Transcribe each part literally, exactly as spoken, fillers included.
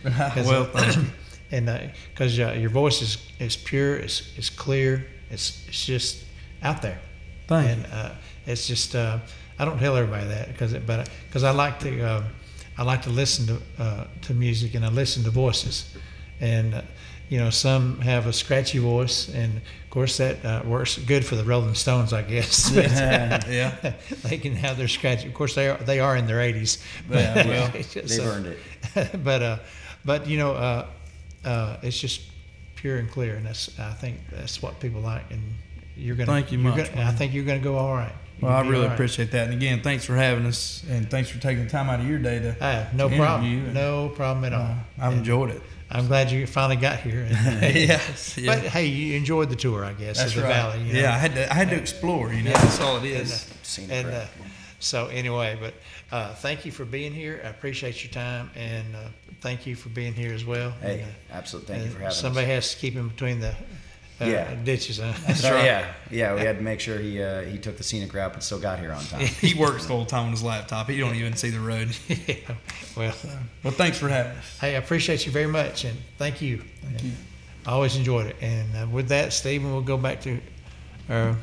well, thank you. And because uh, uh, your voice is, is pure, it's, it's clear, it's it's just out there. Thank and uh, it's just uh, I don't tell everybody that because but because I like to uh, I like to listen to uh, to music, and I listen to voices, and uh, you know, some have a scratchy voice, and of course that uh, works good for the Rolling Stones, I guess. yeah, yeah. They can have their scratchy. Of course, they are they are in their eighties. Yeah, well, they've so, earned it. But uh, but you know, uh, uh, it's just pure and clear, and that's I think that's what people like, and you're gonna. Thank you you're much. Gonna, I think you're gonna go all right. Well, I really right. appreciate that. And again, thanks for having us, and thanks for taking the time out of your day to, uh, no to problem. interview. No problem at all. Uh, I've and enjoyed it. I'm glad you finally got here. yes, yeah. But hey, you enjoyed the tour, I guess, That's of the right. valley. You know? Yeah, I had to. I had to explore. You know, yeah. That's all it is. And, uh, and uh, so anyway, but uh, thank you for being here. I appreciate your time, and uh, thank you for being here as well. Hey, and, uh, absolutely. Thank you for having somebody us. Somebody has to keep him between the. Uh, yeah. ditches, huh? That's right. Yeah, yeah. We had to make sure he uh, he took the scenic route, but still got here on time. He works the whole time on his laptop. He don't even see the road. yeah. Well, well, thanks for having us. Hey, I appreciate you very much, and thank you. Thank you. I always enjoyed it. And uh, with that, Stephen, we'll go back to. Uh,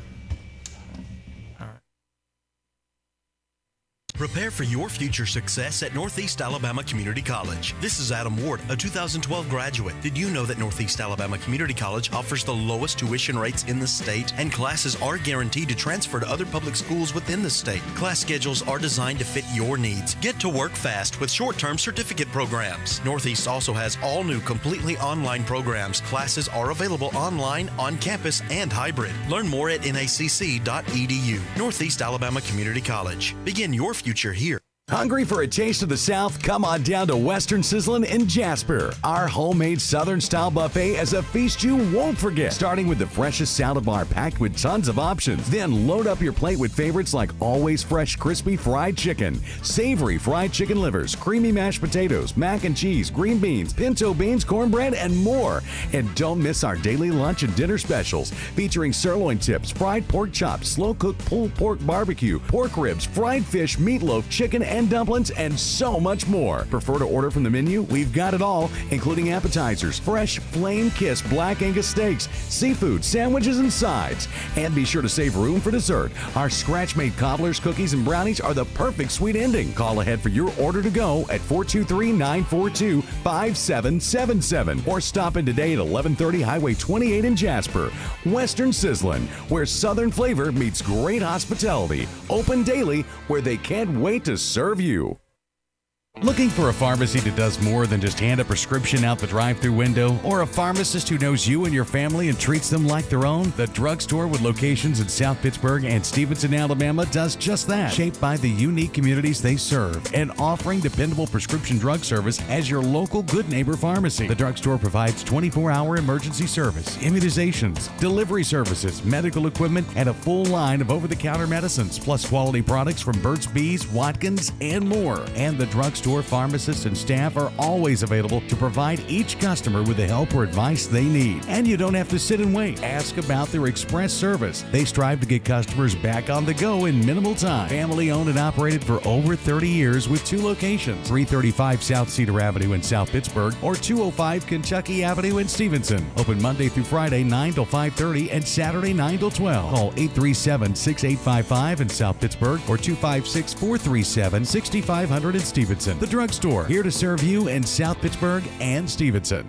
Prepare for your future success at Northeast Alabama Community College. This is Adam Ward, a two thousand twelve graduate. Did you know that Northeast Alabama Community College offers the lowest tuition rates in the state, and classes are guaranteed to transfer to other public schools within the state? Class schedules are designed to fit your needs. Get to work fast with short-term certificate programs. Northeast also has all new completely online programs. Classes are available online, on campus, and hybrid. Learn more at N A C C dot E D U. Northeast Alabama Community College. Begin your future here. Hungry for a taste of the South? Come on down to Western Sizzlin' in Jasper. Our homemade Southern-style buffet is a feast you won't forget. Starting with the freshest salad bar packed with tons of options. Then load up your plate with favorites like always fresh crispy fried chicken, savory fried chicken livers, creamy mashed potatoes, mac and cheese, green beans, pinto beans, cornbread, and more. And don't miss our daily lunch and dinner specials featuring sirloin tips, fried pork chops, slow-cooked pulled pork barbecue, pork ribs, fried fish, meatloaf, chicken, and dumplings, and so much more. Prefer to order from the menu? We've got it all, including appetizers, fresh flame-kissed black Angus steaks, seafood, sandwiches, and sides. And be sure to save room for dessert. Our scratch-made cobblers, cookies, and brownies are the perfect sweet ending. Call ahead for your order to go at four two three, nine four two, five seven seven seven or stop in today at eleven thirty Highway twenty-eight in Jasper. Western Sizzlin', where Southern flavor meets great hospitality. Open daily, where they can't wait to serve you. Looking for a pharmacy that does more than just hand a prescription out the drive-thru window, or a pharmacist who knows you and your family and treats them like their own? The drugstore with locations in South Pittsburgh and Stevenson, Alabama does just that. Shaped by the unique communities they serve and offering dependable prescription drug service as your local good neighbor pharmacy. The drugstore provides twenty-four hour emergency service, immunizations, delivery services, medical equipment, and a full line of over-the-counter medicines, plus quality products from Burt's Bees, Watkins, and more. And the drugstore Store pharmacists and staff are always available to provide each customer with the help or advice they need. And you don't have to sit and wait. Ask about their express service. They strive to get customers back on the go in minimal time. Family owned and operated for over thirty years with two locations, three thirty-five South Cedar Avenue in South Pittsburgh or two oh five Kentucky Avenue in Stevenson. Open Monday through Friday nine till five thirty and Saturday nine till twelve. Call eight three seven, six eight five five in South Pittsburgh or two five six, four three seven, six five zero zero in Stevenson. The drugstore, here to serve you in South Pittsburgh and Stevenson.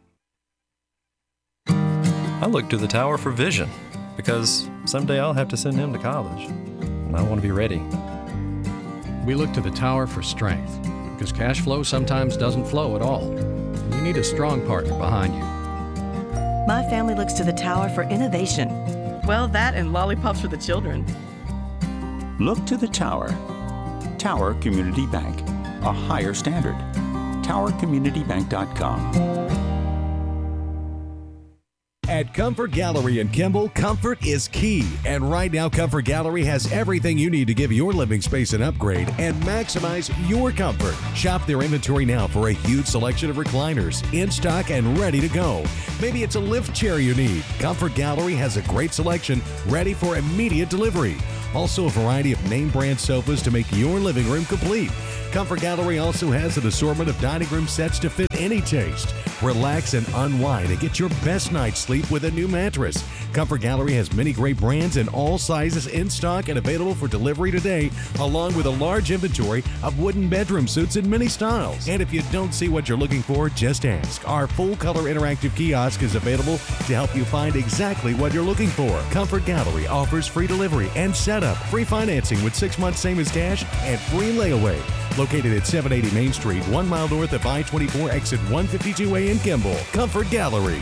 I look to the tower for vision because someday I'll have to send him to college, and I want to be ready. We look to the tower for strength because cash flow sometimes doesn't flow at all. And you need a strong partner behind you. My family looks to the tower for innovation. Well, that and lollipops for the children. Look to the tower. Tower Community Bank. A higher standard. tower community bank dot com. At Comfort Gallery in Kimball, comfort is key. And right now, Comfort Gallery has everything you need to give your living space an upgrade and maximize your comfort. Shop their inventory now for a huge selection of recliners in stock and ready to go. Maybe it's a lift chair you need. Comfort Gallery has a great selection ready for immediate delivery. Also, a variety of name brand sofas to make your living room complete. Comfort Gallery also has an assortment of dining room sets to fit any taste. Relax and unwind and get your best night's sleep with a new mattress. Comfort Gallery has many great brands in all sizes in stock and available for delivery today, along with a large inventory of wooden bedroom suits in many styles. And if you don't see what you're looking for, just ask. Our full-color interactive kiosk is available to help you find exactly what you're looking for. Comfort Gallery offers free delivery and setup, free financing with six months same as cash, and free layaway. Located at seven eighty Main Street, one mile north of I twenty-four, exit one fifty-two A in Kimball. Comfort Gallery.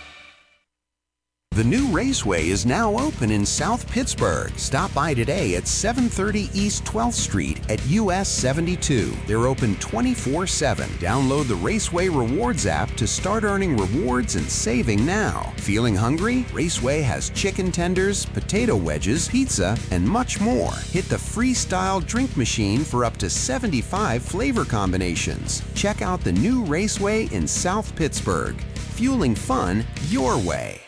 The new Raceway is now open in South Pittsburgh. Stop by today at seven thirty East twelfth Street at U S seventy-two. They're open twenty-four seven. Download the Raceway Rewards app to start earning rewards and saving now. Feeling hungry? Raceway has chicken tenders, potato wedges, pizza, and much more. Hit the freestyle drink machine for up to seventy-five flavor combinations. Check out the new Raceway in South Pittsburgh. Fueling fun your way.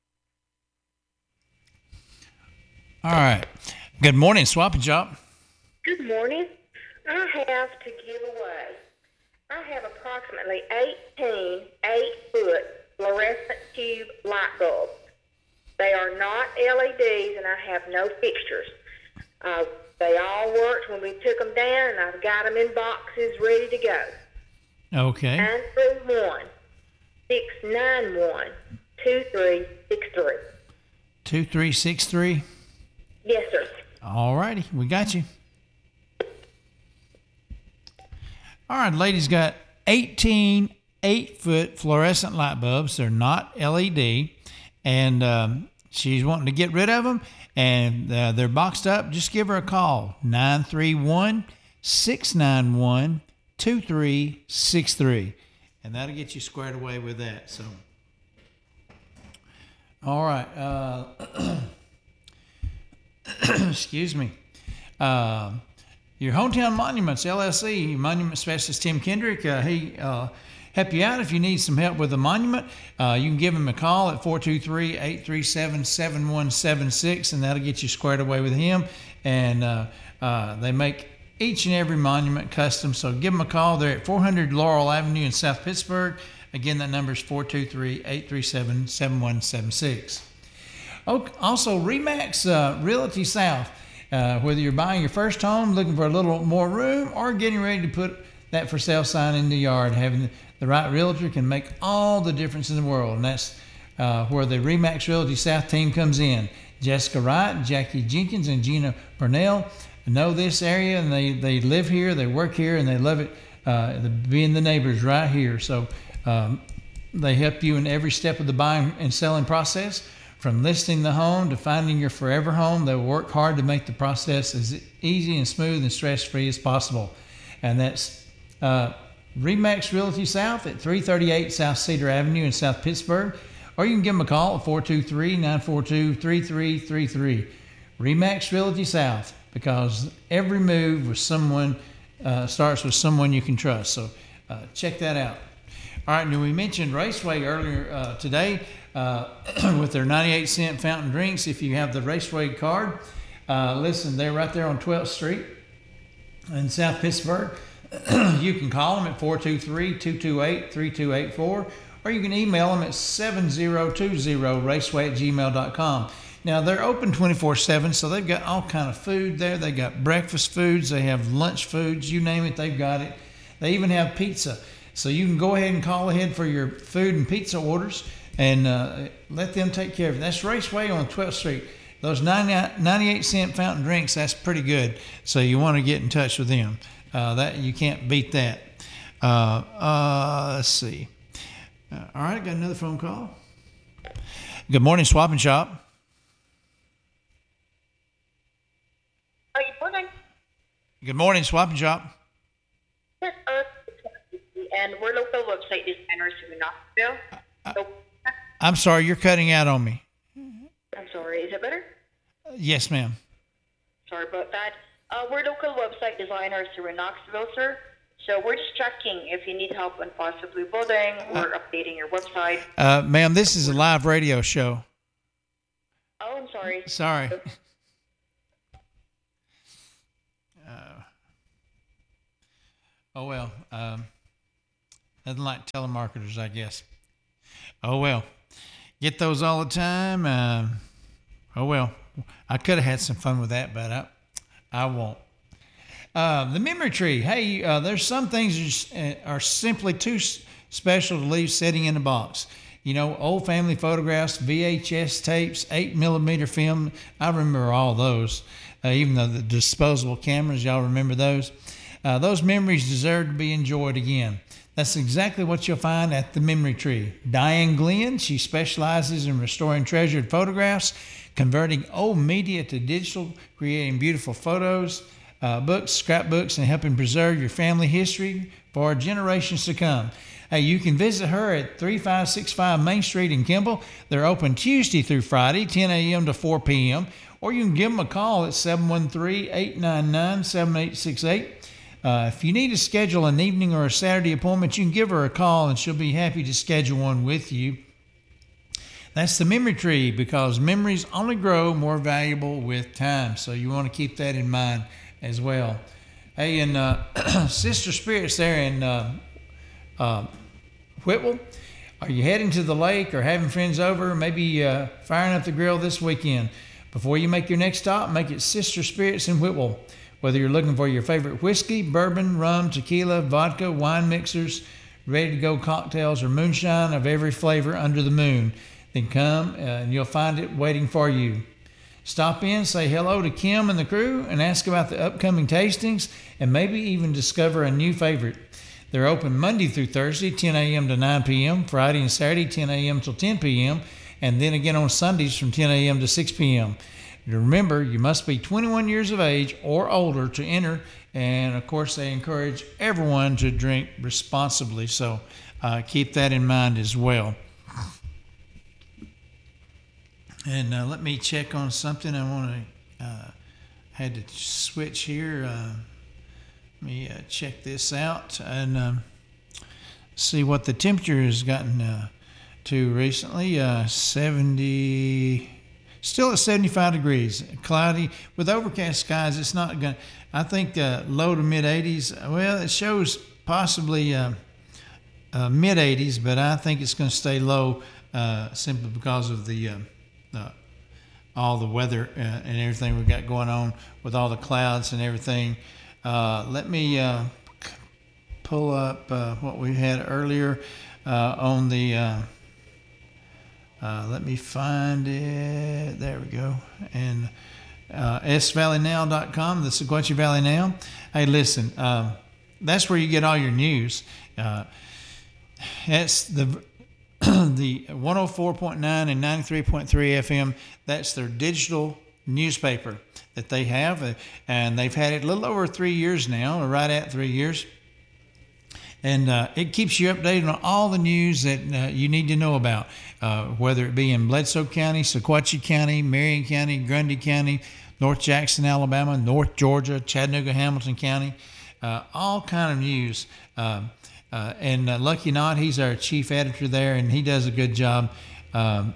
All right. Good morning, Swap and Shop. Good morning. I have to give away. I have approximately eighteen eight-foot fluorescent tube light bulbs. They are not L E Ds, and I have no fixtures. Uh, they all worked when we took them down, and I've got them in boxes ready to go. Okay. nine three one, six nine one, two three six three. two three six three? Yes, sir. All righty. We got you. All right, ladies got eighteen eight-foot fluorescent light bulbs. They're not L E D, and um, she's wanting to get rid of them, and uh, they're boxed up. Just give her a call, nine three one, six nine one, two three six three, and that'll get you squared away with that. So, all right. Uh, excuse me. Uh, your Hometown Monuments, L L C, Monument Specialist Tim Kendrick, uh, he uh, help you out if you need some help with a monument. Uh, you can give him a call at four two three, eight three seven, seven one seven six, and that'll get you squared away with him. And uh, uh, they make each and every monument custom, so give them a call. They're at four hundred Laurel Avenue in South Pittsburgh. Again, that number is four two three, eight three seven, seven one seven six. Also, Remax uh, Realty South. Uh, whether you're buying your first home, looking for a little more room, or getting ready to put that for sale sign in the yard, having the right realtor can make all the difference in the world. And that's uh, where the Remax Realty South team comes in. Jessica Wright, Jackie Jenkins, and Gina Burnell know this area, and they, they live here, they work here, and they love it, uh, the, being the neighbors right here. So um, they help you in every step of the buying and selling process. From listing the home to finding your forever home, they will work hard to make the process as easy and smooth and stress-free as possible. And that's uh, Remax Realty South at three thirty-eight South Cedar Avenue in South Pittsburgh. Or you can give them a call at four two three, nine four two, three three three three. Remax Realty South, because every move with someone uh, starts with someone you can trust. So uh, check that out. All right, now we mentioned Raceway earlier uh, today. Uh, with their ninety-eight cent fountain drinks. If you have the Raceway card, uh, listen, they're right there on twelfth Street in South Pittsburgh. You can call them at four two three, two two eight, three two eight four, or you can email them at seven zero two zero raceway at gmail dot com. Now, they're open twenty-four seven, so they've got all kind of food there. They got breakfast foods, they have lunch foods, you name it, they've got it. They even have pizza. So you can go ahead and call ahead for your food and pizza orders, and uh, let them take care of it. That's Raceway on twelfth Street. Those ninety-eight cent fountain drinks, that's pretty good. So you want to get in touch with them. Uh, that you can't beat that. Uh, uh, let's see. Uh, all right, got another phone call. Good morning, Swap and Shop. Good morning. Good morning, Swap and Shop. Yes, uh, and we're local website designers in Knoxville. Uh, so, I'm sorry, you're cutting out on me. I'm sorry. Is it better? Yes, ma'am. Sorry about that. Uh, we're local website designers here in Knoxville, sir. So we're just checking if you need help in possibly building or uh, updating your website. Uh, ma'am, this is a live radio show. Oh, I'm sorry. Sorry. Uh, oh, well. Um, nothing like telemarketers, I guess. Oh, well. Get those all the time. Uh, oh, well. I could have had some fun with that, but I, I won't. Uh, the memory tree. Hey, uh, there's some things that are simply too special to leave sitting in a box. You know, old family photographs, V H S tapes, eight millimeter film. I remember all those. Uh, even though the disposable cameras, y'all remember those? Uh, those memories deserve to be enjoyed again. That's exactly what you'll find at the Memory Tree. Diane Glenn, she specializes in restoring treasured photographs, converting old media to digital, creating beautiful photos, uh, books, scrapbooks, and helping preserve your family history for generations to come. Hey, you can visit her at thirty-five sixty-five Main Street in Kimball. They're open Tuesday through Friday, ten a.m. to four p.m., or you can give them a call at seven one three, eight nine nine, seven eight six eight. Uh, if you need to schedule an evening or a Saturday appointment, you can give her a call and she'll be happy to schedule one with you. That's the Memory Tree, because memories only grow more valuable with time. So you want to keep that in mind as well. Hey, and uh, Sister Spirits there in uh, uh, Whitwell, are you heading to the lake or having friends over? Maybe uh, firing up the grill this weekend. Before you make your next stop, make it Sister Spirits in Whitwell. Whether you're looking for your favorite whiskey, bourbon, rum, tequila, vodka, wine mixers, ready-to-go cocktails, or moonshine of every flavor under the moon, then come uh, and you'll find it waiting for you. Stop in, say hello to Kim and the crew, and ask about the upcoming tastings, and maybe even discover a new favorite. They're open Monday through Thursday, ten a.m. to nine p.m., Friday and Saturday, ten a.m. till ten p.m., and then again on Sundays from ten a.m. to six p.m. Remember, you must be twenty-one years of age or older to enter, and of course they encourage everyone to drink responsibly, so uh, keep that in mind as well. And uh, let me check on something. I want to uh, had to switch here. Uh, let me uh, check this out and um, see what the temperature has gotten uh, to recently. Uh, seventy. Still at seventy-five degrees, cloudy with overcast skies. It's not going to, I think uh, low to mid eighties. Well, it shows possibly uh, uh, mid eighties, but I think it's going to stay low uh, simply because of the uh, uh, all the weather uh, and everything we've got going on with all the clouds and everything. Uh, let me uh, pull up uh, what we had earlier uh, on the uh, Uh, let me find it. There we go. And uh, s valley now dot com, the Sequatchie Valley Now. Hey, listen, um, that's where you get all your news. Uh, that's the the one oh four point nine and ninety-three point three F M. That's their digital newspaper that they have. Uh, and they've had it a little over three years now, or right at three years. And uh, it keeps you updated on all the news that uh, you need to know about, uh, whether it be in Bledsoe County, Sequatchie County, Marion County, Grundy County, North Jackson, Alabama, North Georgia, Chattanooga, Hamilton County, uh, all kind of news. Uh, uh, and uh, Lucky Knott, he's our chief editor there, and he does a good job um,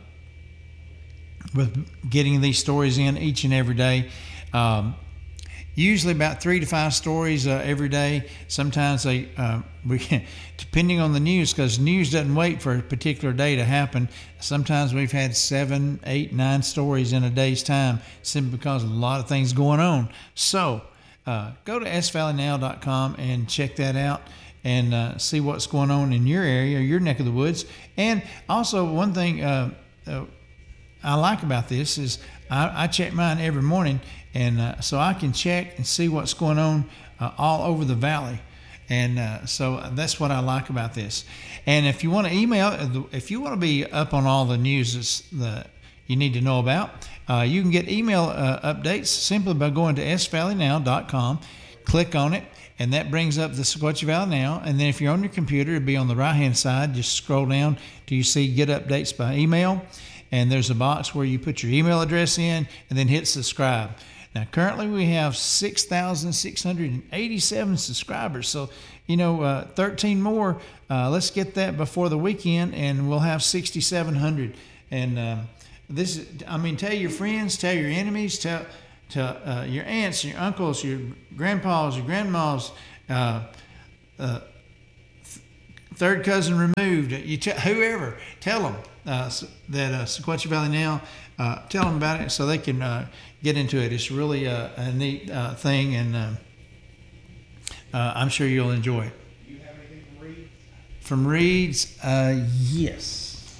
with getting these stories in each and every day. Um, Usually about three to five stories uh, every day. Sometimes they, uh, we, depending on the news, because news doesn't wait for a particular day to happen. Sometimes we've had seven, eight, nine stories in a day's time simply because of a lot of things going on. So uh, go to s valley now dot com and check that out and uh, see what's going on in your area, your neck of the woods. And also one thing uh, uh, I like about this is I, I check mine every morning. And uh, so I can check and see what's going on uh, all over the valley. And uh, so that's what I like about this. And if you want to email, if you want to be up on all the news that you need to know about, uh, you can get email uh, updates simply by going to s valley now dot com, click on it, and that brings up the Sequatchie Valley Now. And then if you're on your computer, it'll be on the right-hand side. Just scroll down till you see Get Updates by Email, and there's a box where you put your email address in and then hit subscribe. Now, currently we have six thousand six hundred eighty-seven subscribers. So, you know, uh, thirteen more. Uh, let's get that before the weekend, and we'll have sixty-seven hundred. And uh, this, is, I mean, tell your friends, tell your enemies, tell, tell uh, your aunts, your uncles, your grandpas, your grandmas, uh, uh, th- third cousin removed. You t- whoever, tell them uh, that uh, Sequatchie Valley Now. Uh, tell them about it so they can uh, get into it. It's really a, a neat uh, thing, and uh, uh, I'm sure you'll enjoy it. Do you have anything from Reed's? From Reed's, uh, yes.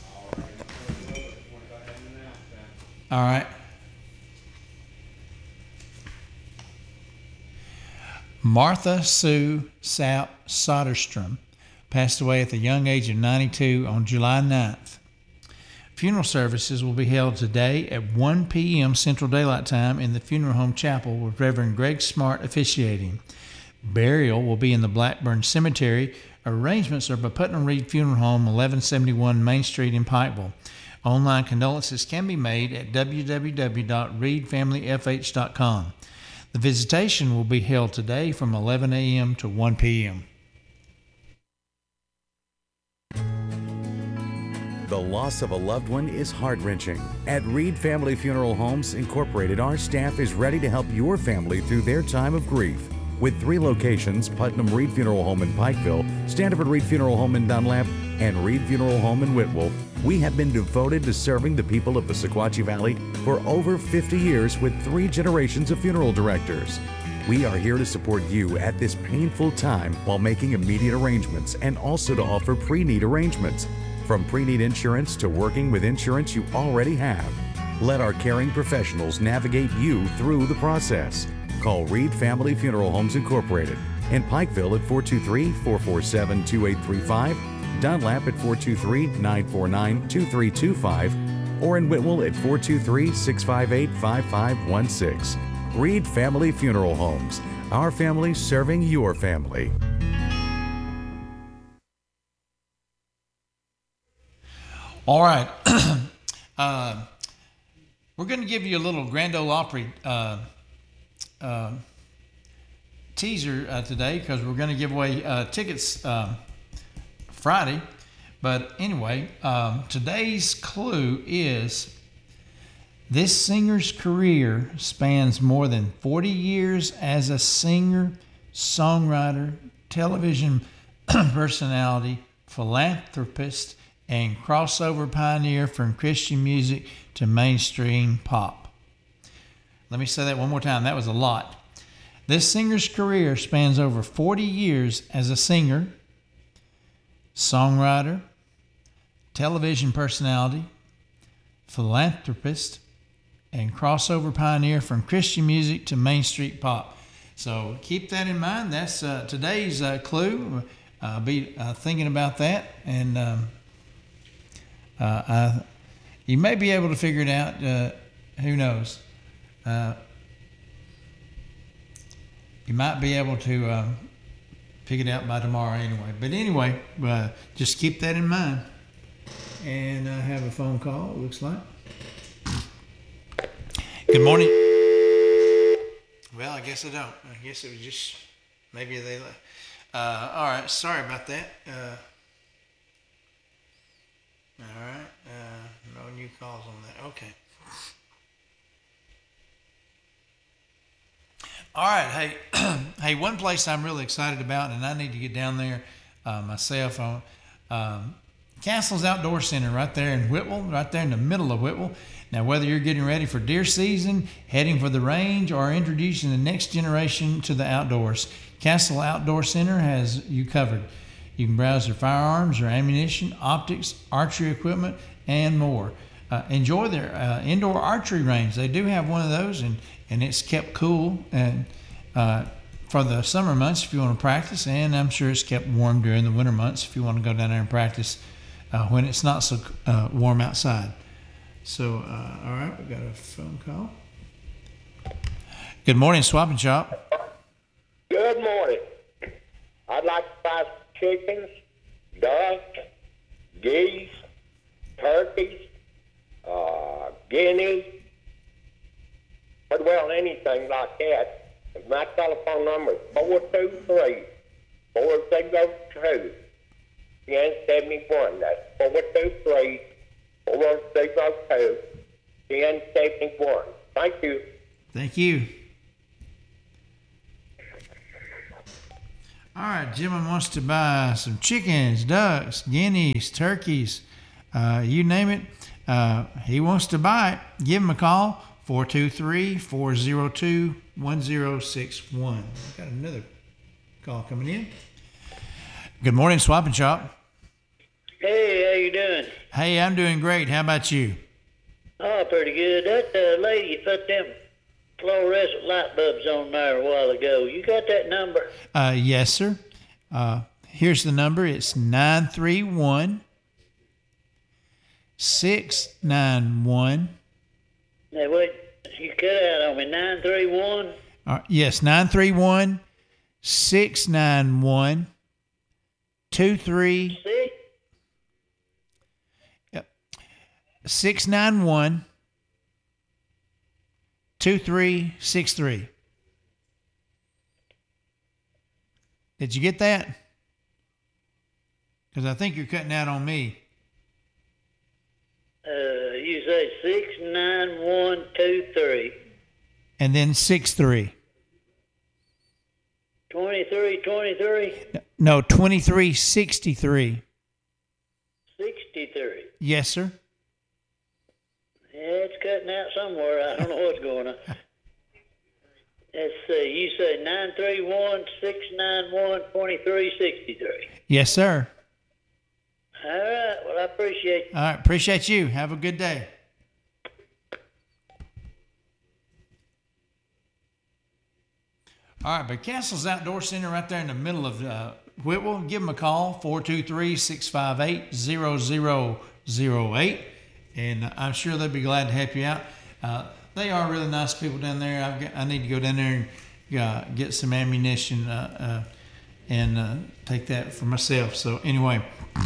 All right. Martha Sue Sapp Soderstrom passed away at the young age of ninety-two on July ninth. Funeral services will be held today at one p.m. Central Daylight Time in the Funeral Home Chapel with Reverend Greg Smart officiating. Burial will be in the Blackburn Cemetery. Arrangements are by Putnam Reed Funeral Home, eleven seventy-one Main Street in Pikeville. Online condolences can be made at w w w dot reed family f h dot com. The visitation will be held today from eleven a.m. to one p.m. The loss of a loved one is heart-wrenching. At Reed Family Funeral Homes Incorporated, our staff is ready to help your family through their time of grief. With three locations, Putnam Reed Funeral Home in Pikeville, Standiford Reed Funeral Home in Dunlap, and Reed Funeral Home in Whitwell, we have been devoted to serving the people of the Sequatchie Valley for over fifty years with three generations of funeral directors. We are here to support you at this painful time while making immediate arrangements and also to offer pre-need arrangements. From pre-need insurance to working with insurance you already have. Let our caring professionals navigate you through the process. Call Reed Family Funeral Homes Incorporated in Pikeville at four two three, four four seven, two eight three five, Dunlap at four two three, nine four nine, two three two five, or in Whitwell at four two three, six five eight, five five one six. Reed Family Funeral Homes. Our family serving your family. All right. uh, we're going to give you a little Grand Ole Opry uh, uh, teaser uh, today because we're going to give away uh, tickets uh, Friday. But anyway, um, today's clue is this singer's career spans more than forty years as a singer, songwriter, television personality, philanthropist, and crossover pioneer from Christian music to mainstream pop. Let me say that one more time. That was a lot. This singer's career spans over forty years as a singer, songwriter, television personality, philanthropist, and crossover pioneer from Christian music to mainstream pop. So keep that in mind. That's uh, today's uh, clue. Uh, be uh, thinking about that, and um, Uh, I, you may be able to figure it out. Uh, who knows? Uh, you might be able to uh, pick it out by tomorrow anyway. But anyway, uh, just keep that in mind. And I have a phone call, it looks like. Good morning. Well, I guess I don't. I guess it was just, maybe they left. Uh, all right, sorry about that. Uh, All right, uh, no new calls on that. Okay. All right, hey, hey, one place I'm really excited about, and I need to get down there uh, myself. On um, Castle's Outdoor Center, right there in Whitwell, right there in the middle of Whitwell. Now, whether you're getting ready for deer season, heading for the range, or introducing the next generation to the outdoors, Castle Outdoor Center has you covered. You can browse their firearms, their ammunition, optics, archery equipment, and more. Uh, enjoy their uh, indoor archery range. They do have one of those, and, and it's kept cool and uh, for the summer months if you want to practice, and I'm sure it's kept warm during the winter months if you want to go down there and practice uh, when it's not so uh, warm outside. So, uh, all right, we got a phone call. Good morning, Swap and Shop. Good morning. I'd like to buy some chickens, ducks, geese, turkeys, uh, guineas, but well, anything like that. My telephone number is four two three, four zero two, ten seventy-one. That's four two three, four zero two, ten seventy-one. Thank you. Thank you. All right, Jim wants to buy some chickens, ducks, guineas, turkeys, uh, you name it. Uh, he wants to buy it. Give him a call, four two three, four zero two, one zero six one. Got another call coming in. Good morning, Swap and Shop. Hey, how you doing? Hey, I'm doing great. How about you? Oh, pretty good. That uh, lady put them fluorescent light bulbs on there a while ago. You got that number? Uh, yes, sir. Uh, here's the number. It's nine three one, six nine one. Now, wait, you cut out on me. nine three one? Uh, yes, nine three one, six nine one, two three. Six? Yep. six nine one, two three six three. Did you get that? Because I think you're cutting out on me. Uh, you say six nine one two three. And then six three. twenty-three twenty-three? No, twenty-three sixty-three. sixty-three. Yes, sir. Yeah, it's cutting out somewhere. I don't know what's going on. Let's see. You say nine three one, six nine one, two three six three. Yes, sir. All right. Well, I appreciate you. All right. Appreciate you. Have a good day. All right. But Castle's Outdoor Center right there in the middle of uh, Whitwell. Give them a call, four two three, six five eight, zero zero zero eight. And I'm sure they'll be glad to help you out. Uh, they are really nice people down there. I've got, I need to go down there and uh, get some ammunition uh, uh, and uh, take that for myself. So anyway.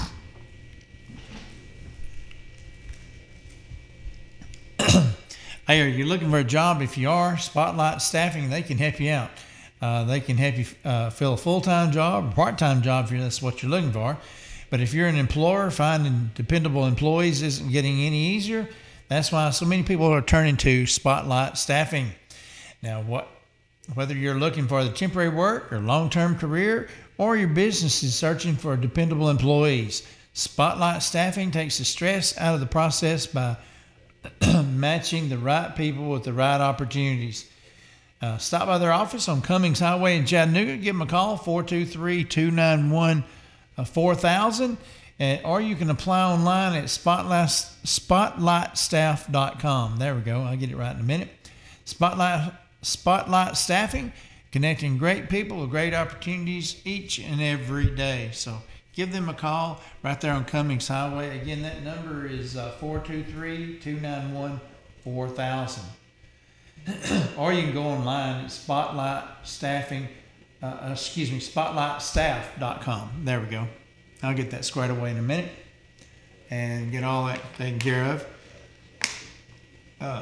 Hey, are you looking for a job? If you are, Spotlight Staffing, they can help you out. Uh, they can help you uh, fill a full-time job or part-time job if that's what you're looking for. But if you're an employer, finding dependable employees isn't getting any easier. That's why so many people are turning to Spotlight Staffing. Now, what, whether you're looking for the temporary work or long-term career, or your business is searching for dependable employees, Spotlight Staffing takes the stress out of the process by matching the right people with the right opportunities. Uh, stop by their office on Cummings Highway in Chattanooga. Give them a call, four two three, two nine one, four thousand. And, or you can apply online at spotlight, spotlight staff dot com. There we go. I'll get it right in a minute. Spotlight, Spotlight Staffing, connecting great people with great opportunities each and every day. So give them a call right there on Cummings Highway. Again, that number is uh, four two three, two nine one, four thousand. Or you can go online at Spotlight Staffing, uh, excuse me, spotlight staff dot com. There we go. I'll get that squared away in a minute and get all that taken care of. Uh,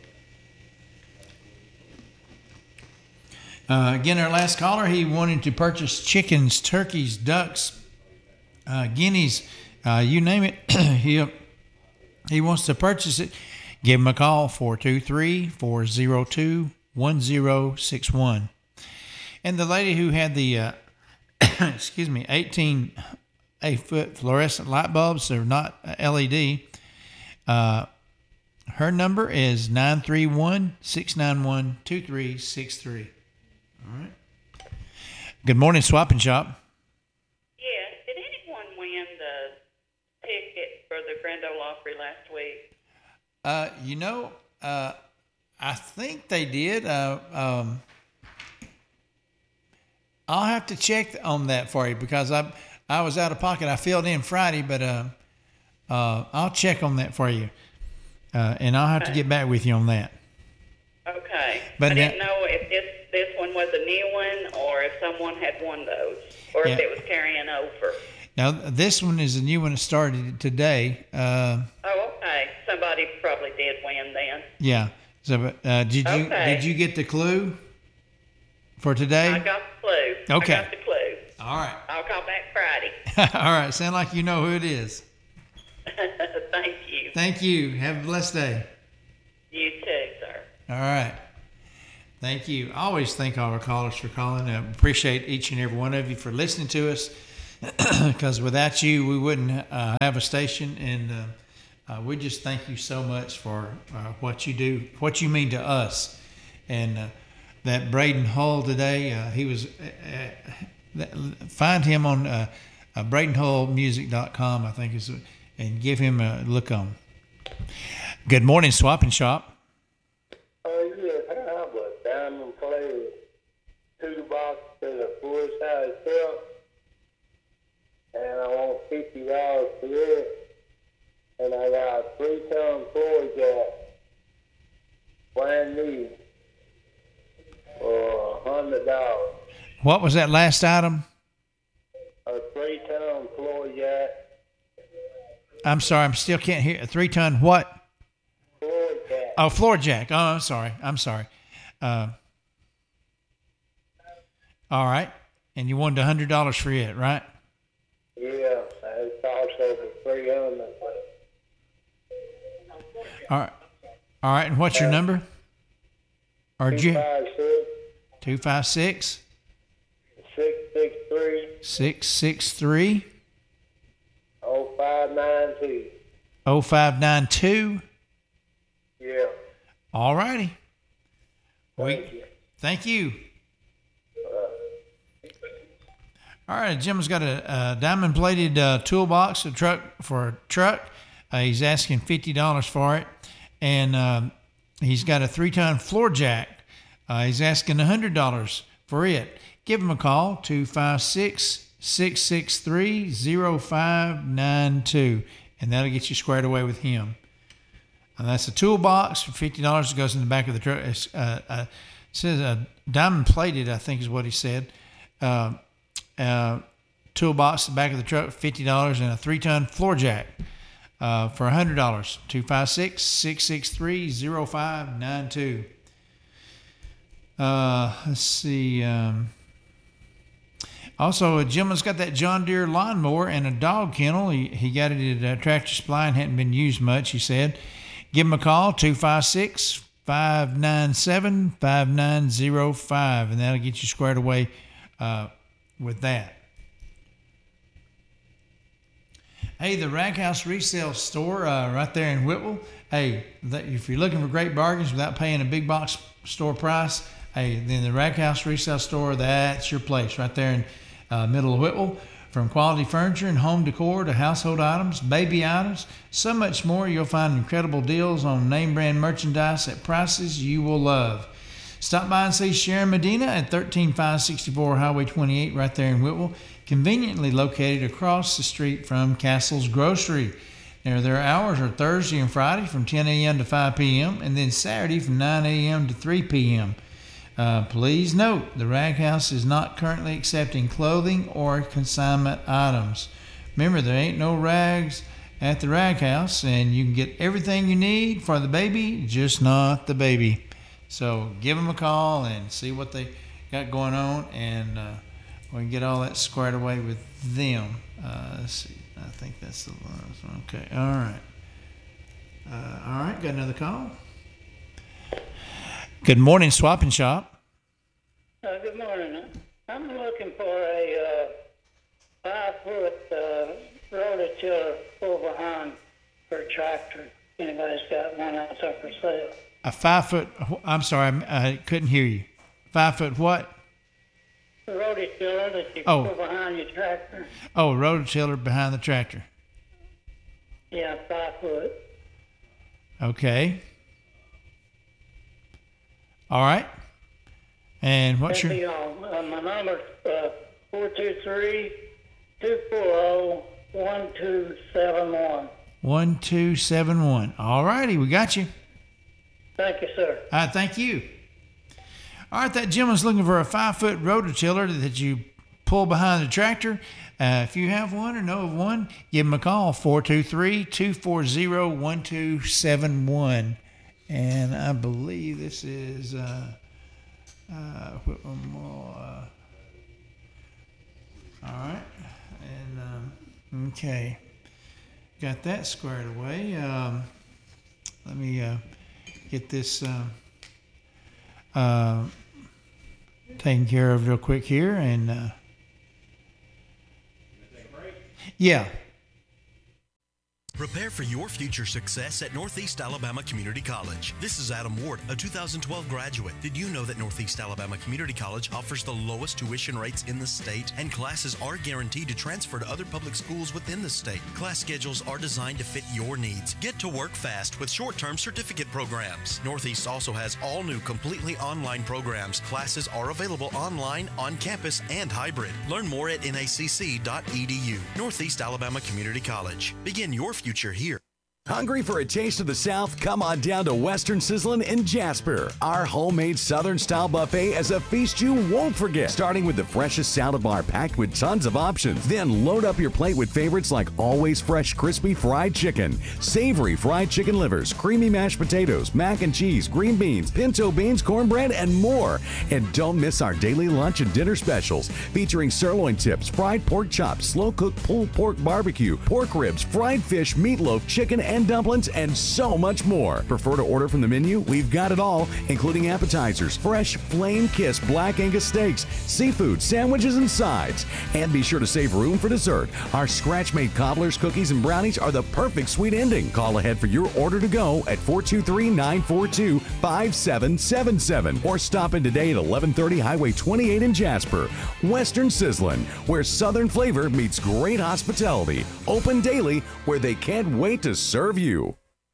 uh, again, our last caller, he wanted to purchase chickens, turkeys, ducks, uh, guineas, uh, you name it. he, he wants to purchase it. Give him a call, four two three, four zero two, one zero six one. And the lady who had the, uh, excuse me, eighteen eight-foot fluorescent light bulbs, they're not L E D. Uh, her number is nine three one, six nine one, two three six three. All right. Good morning, Swap and Shop. Yes. Did anyone win the ticket for the Grand Ole Opry last week? Uh, you know, uh, I think they did. Uh, um, I'll have to check on that for you because I I was out of pocket. I filled in Friday, but uh, uh, I'll check on that for you, uh, and I'll have to get back with you on that. Okay. But I didn't now, know if this this one was a new one or if someone had won those or if Yeah. it was carrying over. Now, this one is a new one that started today. Uh, Oh, okay. Somebody probably did win then. yeah. So, uh, did you Okay. did you get the clue for today? I got the clue. Okay. I got the clue. All right. I'll call back Friday. All right. Sound like you know who it is. Thank you. Thank you. Have a blessed day. You too, sir. All right. Thank you. I always thank all our callers for calling. I appreciate each and every one of you for listening to us, because without you, we wouldn't uh, have a station. And uh, uh, we just thank you so much for uh, what you do, what you mean to us. And uh, that Braden Hull today, uh, he was, uh, that, find him on uh, uh, braden hull music dot com, I think, is, and give him a look on. Good morning, Swap and Shop. Oh, yes, I have a diamond plated toolbox to the full-size truck, and I want fifty dollars for it, and I got a three-ton floor jack, brand new, for one hundred dollars. What was that last item? A three-ton floor jack, I'm sorry, I'm still can't hear. A three-ton what? floor jack. Oh, floor jack. Oh, I'm sorry. I'm sorry. Uh, all right. And you wanted one hundred dollars for it, right? Yeah, it's also for three hundred dollars. All right. All right. And what's your number? Or did you? two five six, six six three, six six three, oh five nine two. oh five nine two. Yeah. All righty. Thank you. Thank you. All right, Jim's got a, a diamond-plated uh, toolbox, a truck for a truck. Uh, he's asking fifty dollars for it, and um, he's got a three-ton floor jack. Uh, he's asking one hundred dollars for it. Give him a call, two five six, six six three, oh five nine two, and that'll get you squared away with him. And that's a toolbox for fifty dollars. It goes in the back of the truck. It's, uh, uh, it says uh, diamond-plated, I think is what he said. Uh, uh, toolbox, the back of the truck, fifty dollars, and a three-ton floor jack uh, for one hundred dollars. two five six, six six three, oh five nine two. Uh, let's see. Um, also, Jim has got that John Deere lawnmower and a dog kennel. He, he got it at uh, Tractor Supply and hadn't been used much, he said. Give him a call, two five six, five nine seven, five nine oh five, and that'll get you squared away uh, with that. Hey, the Rag House Resale Store uh, right there in Whitwell. Hey, that, if you're looking for great bargains without paying a big box store price, hey, then the Rag House Resale Store, that's your place right there in uh, middle of Whitwell. From quality furniture and home decor to household items, baby items, so much more, you'll find incredible deals on name brand merchandise at prices you will love. Stop by and see Sharon Medina at thirteen five sixty-four Highway twenty-eight right there in Whitwell, conveniently located across the street from Castle's Grocery. Now, their hours are Thursday and Friday from ten a.m. to five p.m. and then Saturday from nine a.m. to three p.m. Uh, please note, the Rag House is not currently accepting clothing or consignment items. Remember, there ain't no rags at the Rag House, and you can get everything you need for the baby, just not the baby. So give them a call and see what they got going on, and uh, we can get all that squared away with them. Uh, let's see. I think that's the last one. Okay. All right. Uh, all right. Got another call? Good morning, Swap and Shop. Uh, good morning. I'm looking for a uh, five-foot uh, rototiller pull behind for a tractor. Anybody's got one out there for sale? A five foot. I'm sorry, I couldn't hear you. Five foot what? A rototiller that you Oh. pull behind your tractor. Oh, rototiller behind the tractor. Yeah, five foot. Okay. All right. And what's That'd your? be all. Uh, my number's uh, four two three, two four zero, one two seven one. One two seven one. All righty, we got you. Thank you, sir. All right, thank you. All right, that gentleman's looking for a five-foot rototiller that you pull behind the tractor. Uh, if you have one or know of one, give him a call, four two three, two four zero, one two seven one. And I believe this is, uh, uh, uh, all right. And, um, okay. Got that squared away. Um, let me uh, get this uh, uh, taken care of real quick here. And, uh, yeah. Prepare for your future success at Northeast Alabama Community College. This is Adam Ward, a two thousand twelve graduate. Did you know that Northeast Alabama Community College offers the lowest tuition rates in the state, and classes are guaranteed to transfer to other public schools within the state? Class schedules are designed to fit your needs. Get to work fast with short-term certificate programs. Northeast also has all new completely online programs. Classes are available online, on campus, and hybrid. Learn more at N A C C dot E D U. Northeast Alabama Community College. Begin your future here. Hungry for a taste of the South? Come on down to Western Sizzlin' in Jasper. Our homemade Southern-style buffet is a feast you won't forget. Starting with the freshest salad bar packed with tons of options. Then load up your plate with favorites like always fresh crispy fried chicken, savory fried chicken livers, creamy mashed potatoes, mac and cheese, green beans, pinto beans, cornbread, and more. And don't miss our daily lunch and dinner specials featuring sirloin tips, fried pork chops, slow-cooked pulled pork barbecue, pork ribs, fried fish, meatloaf, chicken, and dumplings, and so much more. Prefer to order from the menu? We've got it all, including appetizers, fresh flame-kissed black Angus steaks, seafood, sandwiches, and sides. And be sure to save room for dessert. Our scratch-made cobblers, cookies, and brownies are the perfect sweet ending. Call ahead for your order to go at four two three, nine four two, five seven seven seven or stop in today at eleven thirty Highway twenty-eight in Jasper. Western Sizzlin', where Southern flavor meets great hospitality. Open daily, where they can't wait to serve you.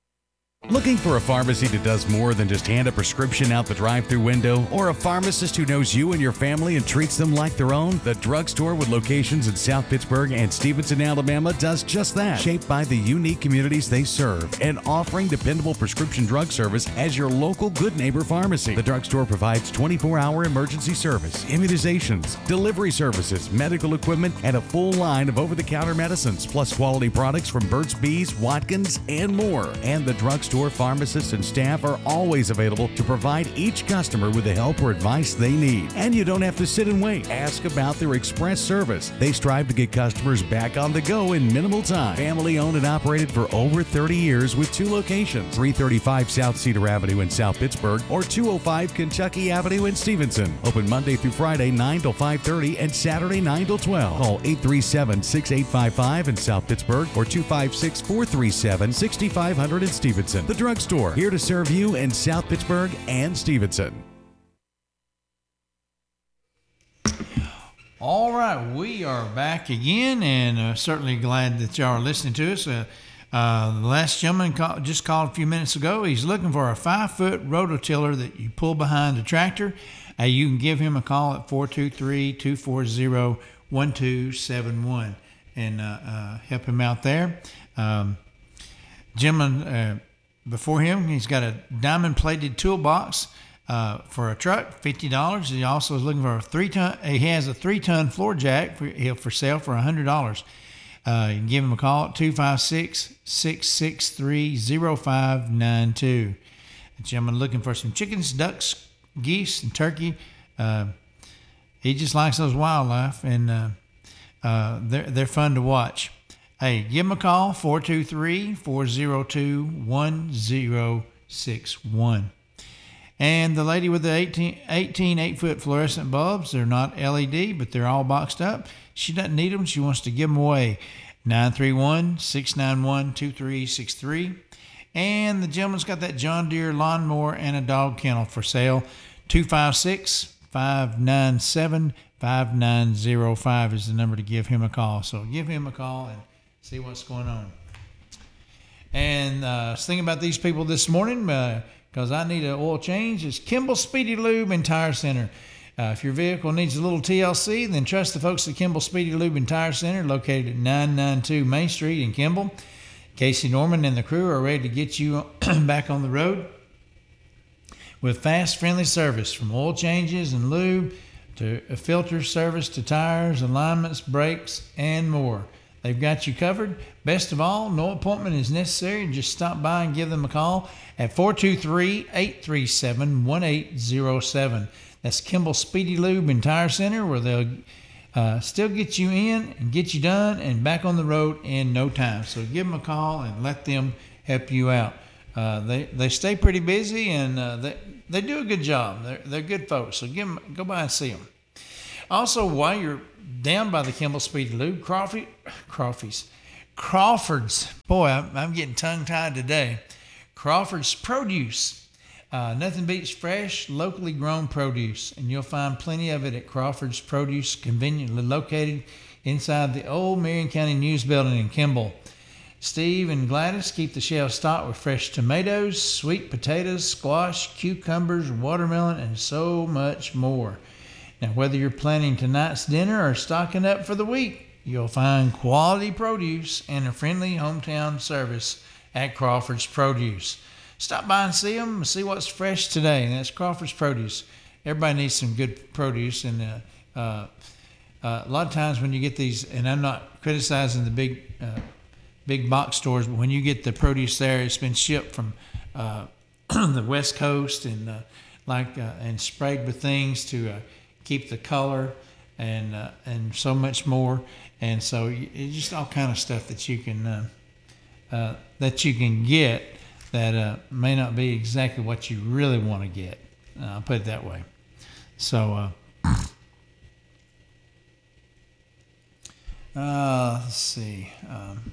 Looking for a pharmacy that does more than just hand a prescription out the drive-thru window, or a pharmacist who knows you and your family and treats them like their own? The drugstore with locations in South Pittsburg and Stevenson, Alabama does just that. Shaped by the unique communities they serve and offering dependable prescription drug service as your local good neighbor pharmacy. The drugstore provides twenty-four hour emergency service, immunizations, delivery services, medical equipment, and a full line of over-the-counter medicines, plus quality products from Burt's Bees, Watkins, and more. And the drugstore pharmacists and staff are always available to provide each customer with the help or advice they need. And you don't have to sit and wait. Ask about their express service. They strive to get customers back on the go in minimal time. Family owned and operated for over thirty years with two locations, three thirty-five South Cedar Avenue in South Pittsburg or two oh five Kentucky Avenue in Stevenson. Open Monday through Friday nine till five thirty and Saturday nine till twelve. Call eight three seven, six eight five five in South Pittsburg or two five six, four three seven, six five zero zero in Stevenson. The drugstore, here to serve you in South Pittsburg and Stevenson. All right, we are back again, and uh, certainly glad that y'all are listening to us. Uh, uh, the last gentleman call, just called a few minutes ago. He's looking for a five-foot rototiller that you pull behind the tractor. Uh, you can give him a call at four two three, two four zero, one two seven one and uh, uh, help him out there. Um, gentleman... Uh, Before him, he's got a diamond-plated toolbox uh, for a truck, fifty dollars. He also is looking for a three-ton. He has a three-ton floor jack for, for sale for one hundred dollars. Uh, you can give him a call at two five six, six six three, zero five nine two. The gentleman looking for some chickens, ducks, geese, and turkey. Uh, he just likes those wildlife, and uh, uh, they're they're fun to watch. Hey, give him a call, four two three, four zero two, one zero six one. And the lady with the eighteen, eighteen eight-foot fluorescent bulbs, they're not L E D, but they're all boxed up. She doesn't need them. She wants to give them away. nine three one, six nine one, two three six three. And the gentleman's got that John Deere lawnmower and a dog kennel for sale. two five six, five nine seven, five nine zero five is the number to give him a call. So give him a call and see what's going on. And uh, I was thinking about these people this morning because uh, I need an oil change. It's Kimball Speedy Lube and Tire Center. Uh, if your vehicle needs a little T L C, then trust the folks at Kimball Speedy Lube and Tire Center, located at nine ninety-two Main Street in Kimball. Casey Norman and the crew are ready to get you back on the road with fast, friendly service from oil changes and lube to a filter service to tires, alignments, brakes, and more. They've got you covered. Best of all, no appointment is necessary. Just stop by and give them a call at four two three, eight three seven, one eight zero seven. That's Kimball Speedy Lube and Tire Center, where they'll uh, still get you in and get you done and back on the road in no time. So give them a call and let them help you out. Uh, they they stay pretty busy, and uh, they they do a good job. They're they're good folks. So give them, go by and see them. Also, while you're down by the Kimball Speedy Lube, Crawford, Crawfies, Crawford's. Boy, I'm, I'm getting tongue tied today. Crawford's Produce. Uh, nothing beats fresh, locally grown produce, and you'll find plenty of it at Crawford's Produce, conveniently located inside the old Marion County News Building in Kimball. Steve and Gladys keep the shelves stocked with fresh tomatoes, sweet potatoes, squash, cucumbers, watermelon, and so much more. Now, whether you're planning tonight's dinner or stocking up for the week, you'll find quality produce and a friendly hometown service at Crawford's Produce. Stop by and see them and see what's fresh today. And that's Crawford's Produce. Everybody needs some good produce, and uh, uh, uh, a lot of times when you get these, and I'm not criticizing the big uh, big box stores, but when you get the produce there, it's been shipped from uh, the West Coast and uh, like uh, and sprayed with things to uh, keep the color and uh, and so much more. And so it's just all kind of stuff that you can uh, uh, that you can get that uh, may not be exactly what you really want to get. Uh, I'll put it that way. So. Uh, uh, let's see. Um,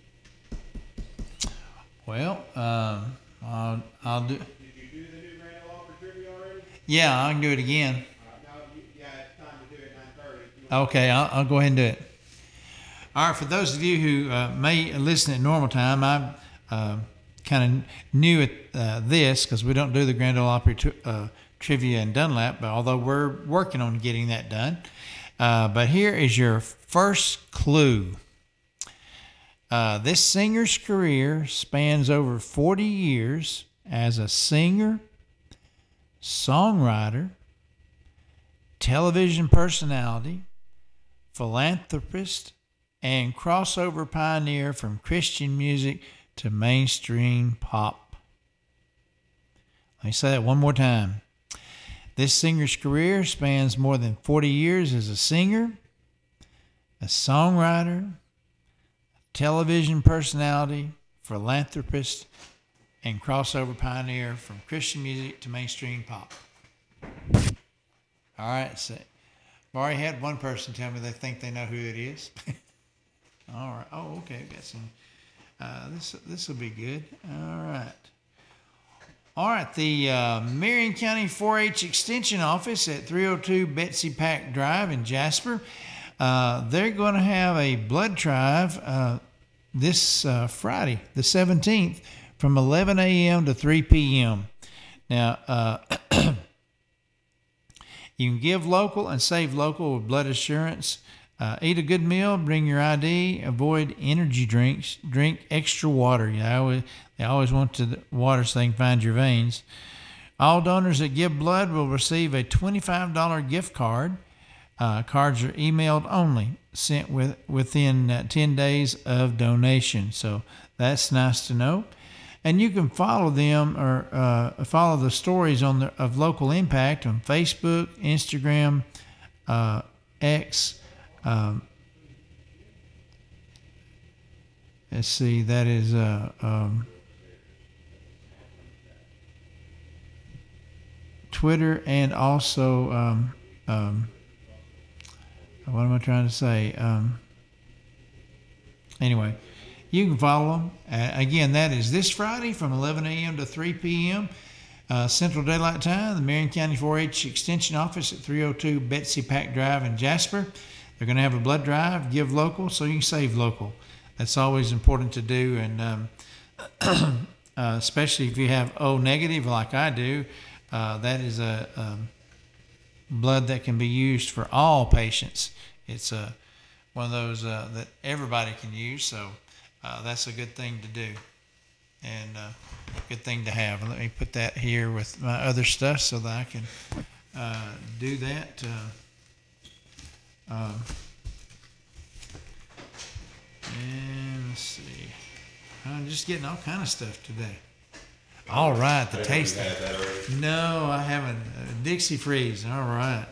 Well, um, I'll, I'll do. Did you do the new Grand Ole Opry trivia already? Yeah, I can do it again. Uh, no, you, yeah, it's time to do it at nine thirty. Okay, I'll, I'll go ahead and do it. All right, for those of you who uh, may listen at normal time, I'm uh, kind of new at uh, this because we don't do the Grand Ole Opry tri- uh, trivia in Dunlap, but although we're working on getting that done. Uh, but here is your first clue. Uh, this singer's career spans over forty years as a singer, songwriter, television personality, philanthropist, and crossover pioneer from Christian music to mainstream pop. Let me say that one more time. This singer's career spans more than forty years as a singer, a songwriter, television personality, philanthropist, and crossover pioneer from Christian music to mainstream pop. All right, so I've already had one person tell me they think they know who it is. All right. Oh, okay. Got some. Uh, this this will be good. All right. All right. The uh, Marion County four H Extension Office at three oh two Betsy Pack Drive in Jasper. Uh, they're going to have a blood drive uh, this uh, Friday, the seventeenth, from eleven a.m. to three p.m. Now, uh, you can give local and save local with blood assurance. Uh, eat a good meal, bring your I D, avoid energy drinks, drink extra water. You know, I always, they always want to water so they can find your veins. All donors that give blood will receive a twenty-five dollars gift card. Uh, cards are emailed only, sent with, within uh, ten days of donation. So that's nice to know. And you can follow them or uh, follow the stories on the, of local impact on Facebook, Instagram, uh, X. Um, let's see, that is uh, um, Twitter, and also um, um, what am I trying to say? Um, anyway, you can follow them. Uh, again, that is this Friday from eleven a.m. to three p.m. Uh, Central Daylight Time, the Marion County four H Extension Office at three oh two Betsy Pack Drive in Jasper. They're going to have a blood drive, give local, so you can save local. That's always important to do, and um, uh, especially if you have O negative like I do, uh, that is a, a blood that can be used for all patients. It's a, one of those uh, that everybody can use, so uh, that's a good thing to do. and uh, good thing to have. And let me put that here with my other stuff so that I can uh, do that. Uh, um, and let's see. I'm just getting all kind of stuff today. All right, the taste. No, I haven't. Uh, Dixie Freeze. All right.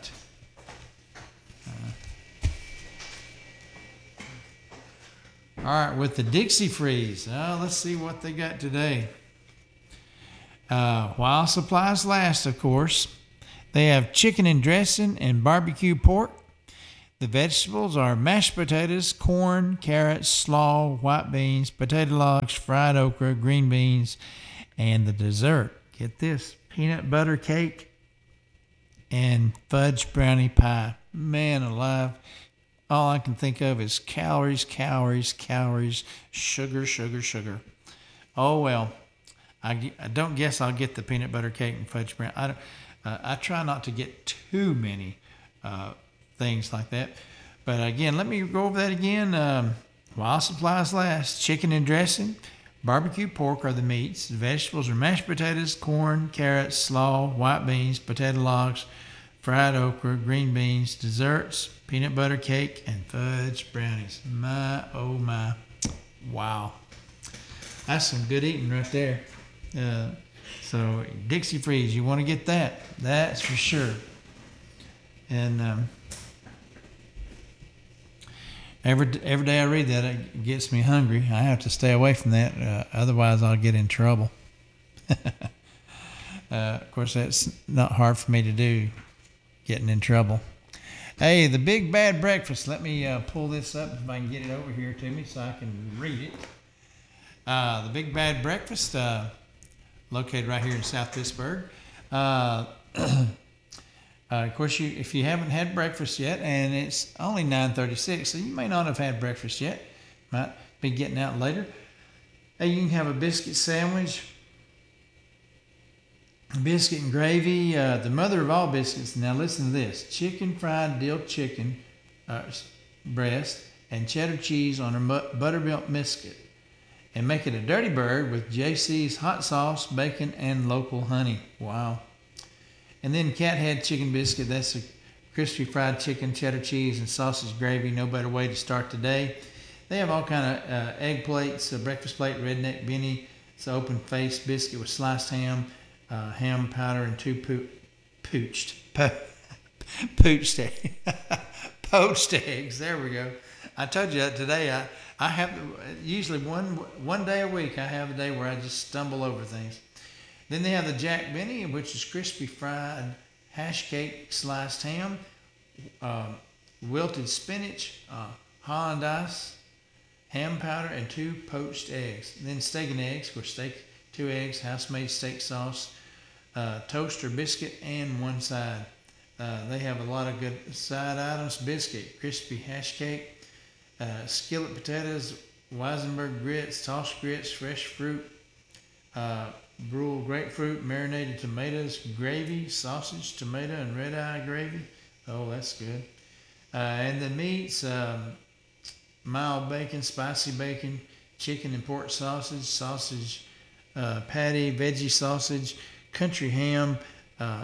Uh, all right, with the Dixie Freeze. Uh, let's see what they got today. Uh, while supplies last, of course. They have chicken and dressing and barbecue pork. The vegetables are mashed potatoes, corn, carrots, slaw, white beans, potato logs, fried okra, green beans, and the dessert. Get this, peanut butter cake and fudge brownie pie. Man alive, all I can think of is calories, calories, calories, sugar, sugar, sugar. Oh, well, I, I don't guess I'll get the peanut butter cake and fudge brownie. I, uh, I try not to get too many uh, things like that. But again, let me go over that again. Um, while supplies last, chicken and dressing, barbecue pork are the meats. The vegetables are mashed potatoes, corn, carrots, slaw, white beans, potato logs, fried okra, green beans, desserts, peanut butter cake, and fudge brownies. My, oh my, wow. That's some good eating right there. Uh, so Dixie Freeze, you want to get that. That's for sure. And um, every, every day I read that, it gets me hungry. I have to stay away from that. Uh, otherwise, I'll get in trouble. uh, of course, that's not hard for me to do, getting in trouble. Hey, the Big Bad Breakfast. Let me uh, pull this up if I can get it over here to me so I can read it. Uh, the Big Bad Breakfast, uh, located right here in South Pittsburgh. Uh, uh, of course, you if you haven't had breakfast yet, and it's only nine thirty-six, so you may not have had breakfast yet. Might be getting out later. Hey, you can have a biscuit sandwich, biscuit and gravy, uh, the mother of all biscuits. Now listen to this: chicken fried dill chicken uh, breast and cheddar cheese on a buttermilk biscuit. And make it a dirty bird with J C's hot sauce, bacon, and local honey. Wow. And then Cat Head chicken biscuit. That's a crispy fried chicken, cheddar cheese, and sausage gravy. No better way to start the day. They have all kind of uh, egg plates, a breakfast plate, redneck Benny. It's an open-faced biscuit with sliced ham, uh, ham powder, and two po- pooched, po- pooched eggs. Poached eggs. There we go. I told you that today. I, I have usually one one day a week. I have a day where I just stumble over things. Then they have the Jack Benny, which is crispy fried hash cake, sliced ham, uh, wilted spinach, uh, Holland ice, ham powder, and two poached eggs. Then steak and eggs, of course, steak, two eggs, house-made steak sauce, uh, toast or biscuit, and one side. Uh, they have a lot of good side items: biscuit, crispy hash cake, Uh, skillet potatoes, Weisenberg grits, tossed grits, fresh fruit, uh, brule grapefruit, marinated tomatoes, gravy, sausage, tomato, and red eye gravy. Oh, that's good. Uh, and the meats, um, mild bacon, spicy bacon, chicken and pork sausage, sausage uh, patty, veggie sausage, country ham, uh,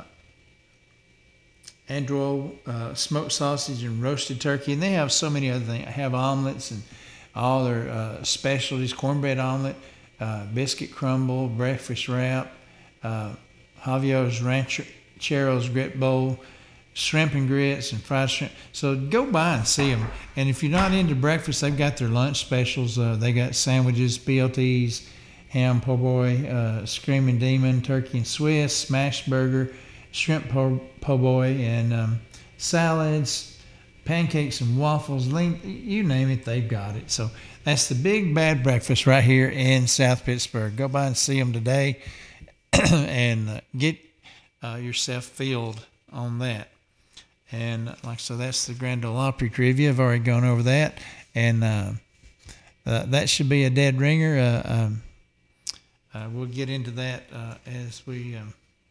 andro, uh, smoked sausage, and roasted turkey. And they have so many other things. They have omelets and all their uh, specialties: cornbread omelet, uh, biscuit crumble, breakfast wrap, uh, Javio's Rancheros grit bowl, shrimp and grits, and fried shrimp. So go by and see them. And if you're not into breakfast, they've got their lunch specials. Uh, they got sandwiches, B L Ts, ham po' boy, uh, screaming demon, turkey and Swiss, smash burger, shrimp po', po' boy, and um, salads, pancakes and waffles, lean, you name it, they've got it. So that's the Big Bad Breakfast right here in South Pittsburgh. Go by and see them today and uh, get uh, yourself filled on that. And like so, that's the Grand Ole Opry trivia. I've already gone over that, and uh, uh, that should be a dead ringer. Uh, um, uh, we'll get into that uh, as we um,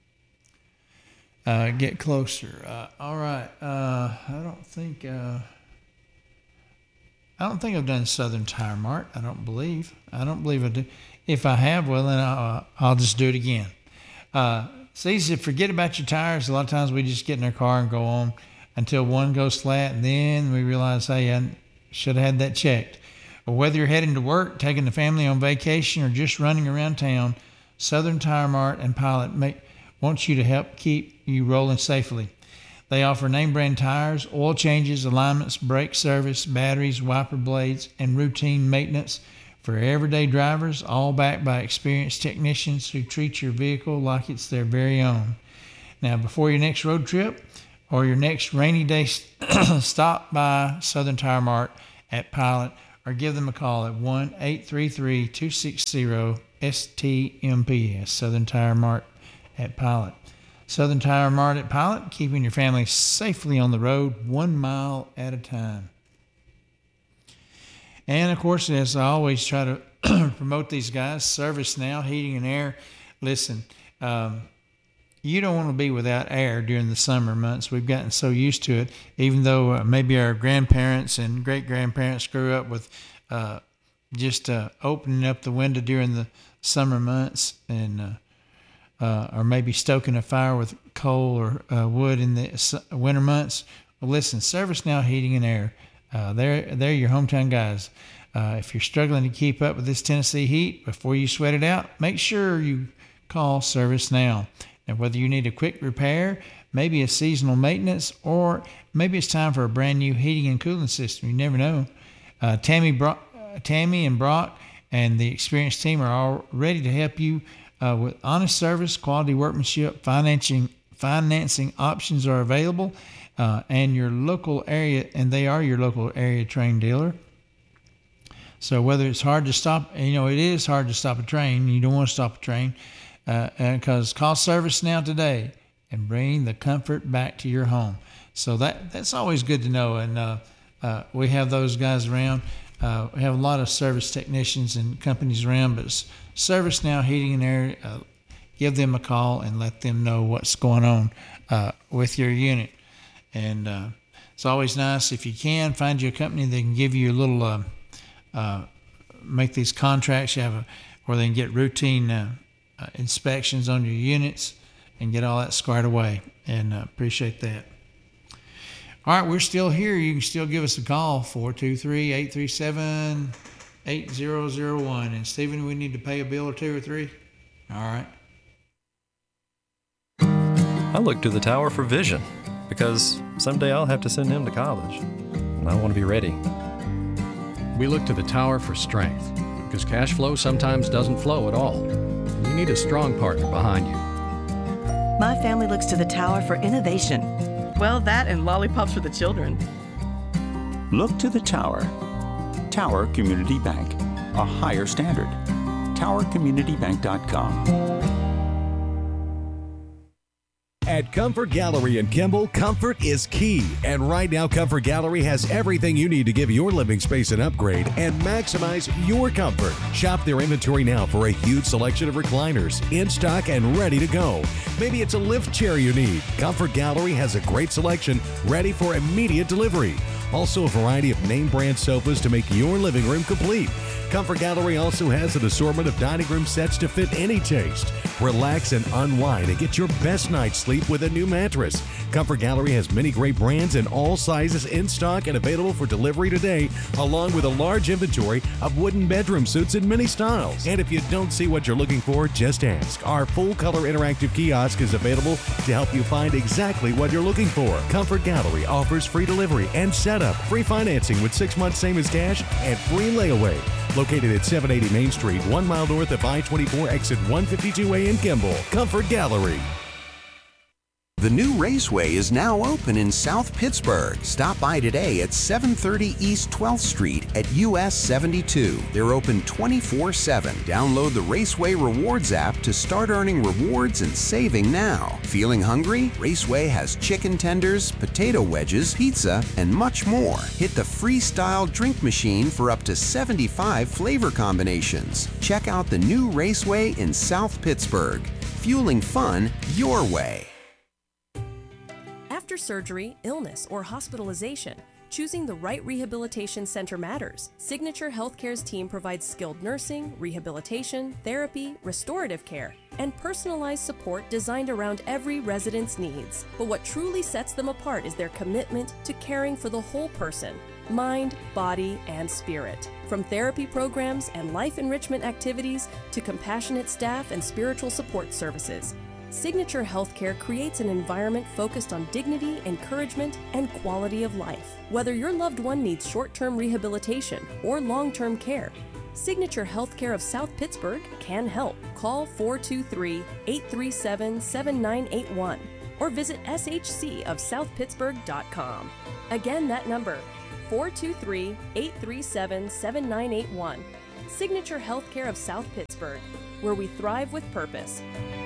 uh, get closer. Uh, all right. Uh, I don't think. Uh, I don't think I've done Southern Tire Mart. I don't believe. I don't believe I do. If I have, well, then I'll, I'll just do it again. Uh, it's easy to forget about your tires. A lot of times we just get in our car and go on until one goes flat, and then we realize, hey, I should have had that checked. But whether you're heading to work, taking the family on vacation, or just running around town, Southern Tire Mart and Pilot make, wants you to help keep you rolling safely. They offer name brand tires, oil changes, alignments, brake service, batteries, wiper blades, and routine maintenance for everyday drivers, all backed by experienced technicians who treat your vehicle like it's their very own. Now, before your next road trip or your next rainy day, stop by Southern Tire Mart at Pilot or give them a call at one eight three three, two six zero, S T M P S, Southern Tire Mart at Pilot. Southern Tire Mart at Pilot, keeping your family safely on the road one mile at a time. And, of course, as I always try to promote these guys, Service Now, Heating and Air. Listen, um, you don't want to be without air during the summer months. We've gotten so used to it, even though uh, maybe our grandparents and great-grandparents grew up with uh, just uh, opening up the window during the summer months and uh, uh, or maybe stoking a fire with coal or uh, wood in the winter months. Well, listen, Service Now Heating and Air, uh, they're, they're your hometown guys. Uh, if you're struggling to keep up with this Tennessee heat before you sweat it out, make sure you call Service Now. And whether you need a quick repair, maybe a seasonal maintenance, or maybe it's time for a brand new heating and cooling system, you never know. Uh, Tammy, Bro- uh, Tammy and Brock and the experienced team are all ready to help you uh, with honest service, quality workmanship, financing financing options are available, uh, and your local area, and they are your local area train dealer. So whether it's hard to stop, you know, it is hard to stop a train. You don't want to stop a train. Because uh, call Service Now today and bring the comfort back to your home. So that that's always good to know. And uh, uh, we have those guys around. Uh, we have a lot of service technicians and companies around, but Service Now Heating and Air, uh, give them a call and let them know what's going on uh, with your unit. And uh, it's always nice if you can find you a company that can give you a little, uh, uh, make these contracts. You have a where they can get routine Uh, Uh, inspections on your units and get all that squared away, and uh, appreciate that. All right, we're still here. You can still give us a call, four two three, eight three seven, eight zero zero one. And Stephen, we need to pay a bill or two or three? All right. I look to the tower for vision because someday I'll have to send him to college, and I want to be ready. We look to the tower for strength because cash flow sometimes doesn't flow at all. You need a strong partner behind you. My family looks to the tower for innovation. Well, that and lollipops for the children. Look to the Tower. Tower Community Bank, a higher standard. tower community bank dot com. At Comfort Gallery in Kimball, comfort is key. And right now, Comfort Gallery has everything you need to give your living space an upgrade and maximize your comfort. Shop their inventory now for a huge selection of recliners in stock and ready to go. Maybe it's a lift chair you need. Comfort Gallery has a great selection ready for immediate delivery. Also, a variety of name brand sofas to make your living room complete. Comfort Gallery also has an assortment of dining room sets to fit any taste. Relax and unwind and get your best night's sleep with a new mattress. Comfort Gallery has many great brands in all sizes in stock and available for delivery today, along with a large inventory of wooden bedroom suits in many styles. And if you don't see what you're looking for, just ask. Our full-color interactive kiosk is available to help you find exactly what you're looking for. Comfort Gallery offers free delivery and setup, free financing with six months same as cash, and free layaway. Located at seven eighty Main Street, one mile north of I twenty-four, exit one fifty-two A in Kimball. Comfort Gallery. The new Raceway is now open in South Pittsburgh. Stop by today at seven thirty East twelfth Street at U S seventy-two. They're open twenty-four seven. Download the Raceway Rewards app to start earning rewards and saving now. Feeling hungry? Raceway has chicken tenders, potato wedges, pizza, and much more. Hit the Freestyle drink machine for up to seventy-five flavor combinations. Check out the new Raceway in South Pittsburgh. Fueling fun your way. After surgery, illness, or hospitalization, Choosing the right rehabilitation center matters. Signature Healthcare's team provides skilled nursing, rehabilitation, therapy, restorative care, and personalized support designed around every resident's needs. But what truly sets them apart is their commitment to caring for the whole person, mind, body, and spirit. From therapy programs and life enrichment activities to compassionate staff and spiritual support services, Signature Healthcare creates an environment focused on dignity, encouragement, and quality of life. Whether your loved one needs short-term rehabilitation or long-term care, Signature Healthcare of South Pittsburgh can help. Call four two three, eight three seven, seven nine eight one or visit s h c of south pittsburgh dot com. Again, that number, four two three, eight three seven, seven nine eight one. Signature Healthcare of South Pittsburgh, where we thrive with purpose.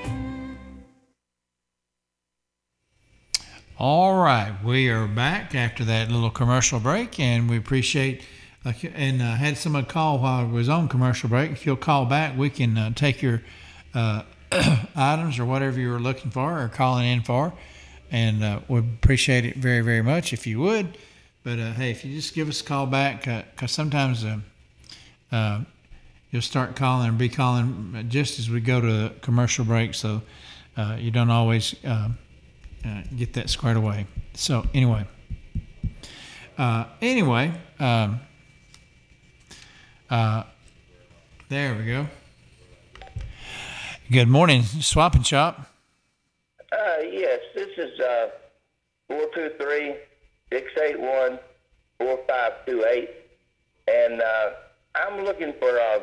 All right, we are back after that little commercial break, and we appreciate, uh, and uh, had someone call while I was on commercial break. If you'll call back, we can uh, take your uh, items or whatever you were looking for or calling in for, and uh, we'd appreciate it very, very much if you would. But, uh, hey, if you just give us a call back, because uh, sometimes uh, uh, you'll start calling and be calling just as we go to commercial break, so uh, you don't always... Uh, Uh, get that squared away. So anyway, uh, anyway, um, uh, there we go. Good morning, Swap and Shop. Uh, yes, this is uh, four two three, six eight one, four five two eight, and uh, I'm looking for a,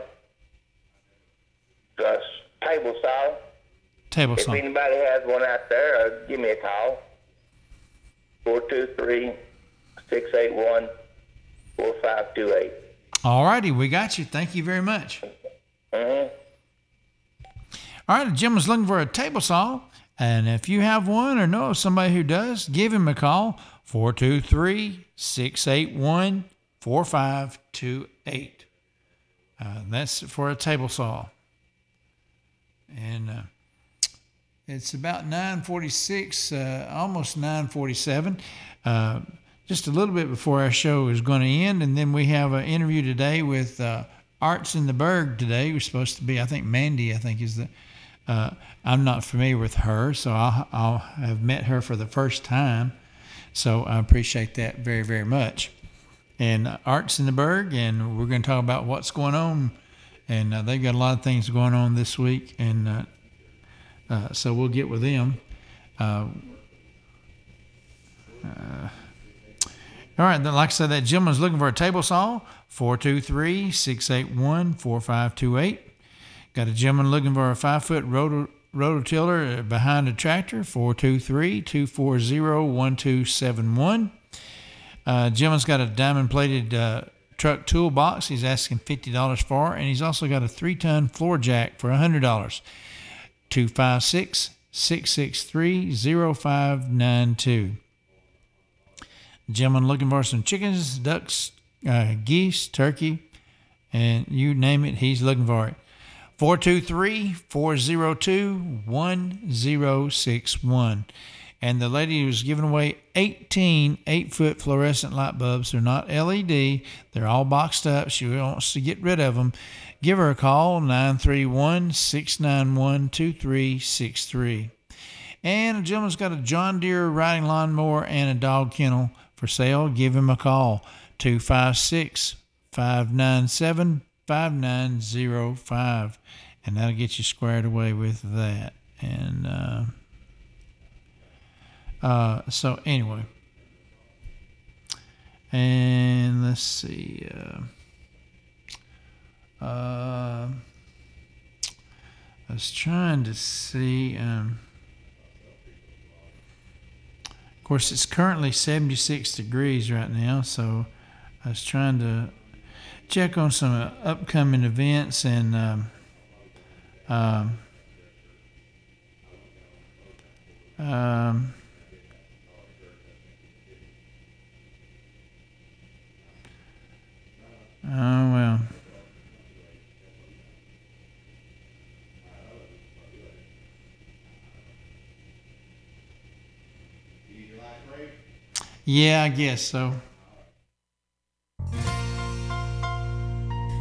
a table saw. Table if saw. anybody has one out there, uh, give me a call. four two three, six eight one, four five two eight. All righty, we got you. Thank you very much. Mm-hmm. All right, the gentleman's looking for a table saw, and if you have one or know of somebody who does, give him a call, four two three, six eight one, four five two eight. Uh, that's for a table saw. And... Uh, It's about nine forty-six, uh, almost nine forty-seven. Uh, just a little bit before our show is going to end, and then we have an interview today with uh, Arts in the Berg today. We're supposed to be, I think Mandy, I think is the. Uh, I'm not familiar with her, so I'll, I'll have met her for the first time. So I appreciate that very, very much. And uh, Arts in the Berg, and we're going to talk about what's going on. And uh, they've got a lot of things going on this week, and. Uh, Uh, so we'll get with them. Uh, uh, all right, then, like I said, that gentleman's looking for a table saw, four two three, six eight one, four five two eight. Got a gentleman looking for a five-foot rotor, rototiller behind a tractor, four two three, two four zero, one two seven one. Uh, gentleman's got a diamond-plated uh, truck toolbox he's asking fifty dollars for, and he's also got a three-ton floor jack for one hundred dollars. two five six, six six three, zero five nine two. Gentleman looking for some chickens, ducks, uh, geese, turkey, and you name it, he's looking for it. four two three, four zero two, one zero six one. And the lady who's giving away eighteen eight-foot fluorescent light bulbs. They're not L E D. They're all boxed up. She wants to get rid of them. Give her a call, nine three one, six nine one, two three six three. And a gentleman's got a John Deere riding lawnmower and a dog kennel for sale. Give him a call, two five six, five nine seven, five nine zero five. And that'll get you squared away with that. And uh, uh, so anyway. And let's see. Uh, Uh, I was trying to see. Um, of course, it's currently seventy-six degrees right now, so I was trying to check on some uh, upcoming events and um, um, um, oh well. Yeah, I guess so.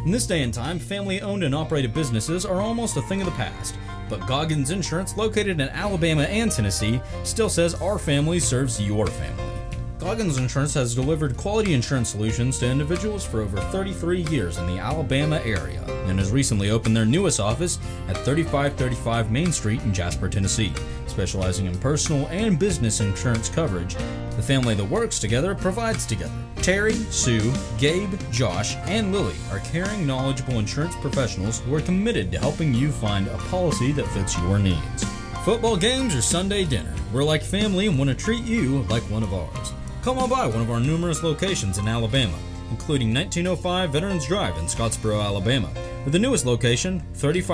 In this day and time, family-owned and operated businesses are almost a thing of the past, but Goggins Insurance, located in Alabama and Tennessee, still says our family serves your family. Goggins Insurance has delivered quality insurance solutions to individuals for over thirty-three years in the Alabama area and has recently opened their newest office at thirty-five thirty-five Main Street in Jasper, Tennessee, specializing in personal and business insurance coverage. The family that works together provides together. Terry, Sue, Gabe, Josh, and Lily are caring, knowledgeable insurance professionals who are committed to helping you find a policy that fits your needs. Football games or Sunday dinner, we're like family and want to treat you like one of ours. Come on by one of our numerous locations in Alabama, including nineteen oh five Veterans Drive in Scottsboro, Alabama, or the newest location, thirty-five